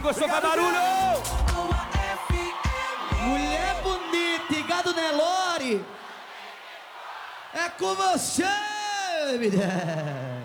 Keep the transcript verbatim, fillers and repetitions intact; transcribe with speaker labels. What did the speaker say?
Speaker 1: gostou, faz barulho!
Speaker 2: Mulher bonita e gado Nelore, é com você, mulher.